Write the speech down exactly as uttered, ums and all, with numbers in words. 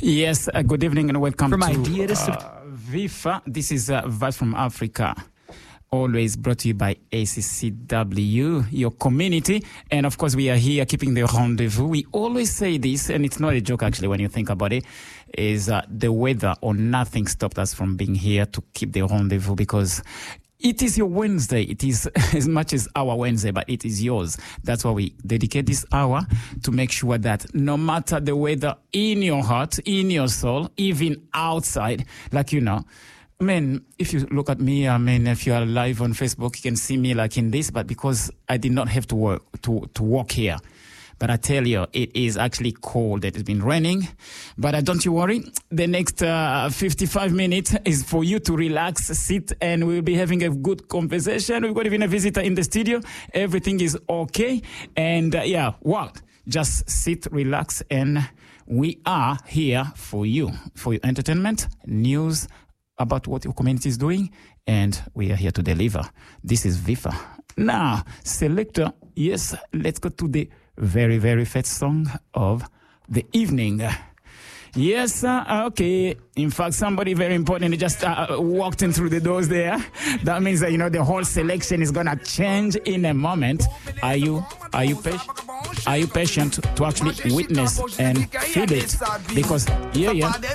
Yes, uh, good evening and welcome From to idea to uh, Vifa. This is uh, Vibes from Africa. Always brought to you by A C C W, your community. And of course, we are here keeping the rendezvous. We always say this, and it's not a joke actually when you think about it, is uh, the weather or nothing stopped us from being here to keep the rendezvous, because it is your Wednesday. It is as much as our Wednesday, but it is yours. That's why we dedicate this hour to make sure that no matter the weather, in your heart, in your soul, even outside, like you know, I mean, if you look at me, I mean, if you are live on Facebook, you can see me like in this, but because I did not have to work, to, to walk here. But I tell you, it is actually cold. It has been raining. But uh, don't you worry. The next uh, fifty-five minutes is for you to relax, sit, and we'll be having a good conversation. We've got even a visitor in the studio. Everything is okay. And uh, yeah, what? Just sit, relax, and we are here for you, for your entertainment, news about what your community is doing, and we are here to deliver. This is Vifa. Now, selector, yes, let's go to the very, very first song of the evening. Yes, uh, okay. In fact, somebody very important just uh, walked in through the doors there. That means that, you know, the whole selection is going to change in a moment. Are you, are you patient? Are you patient to actually witness and feel it? Because, yeah, yeah.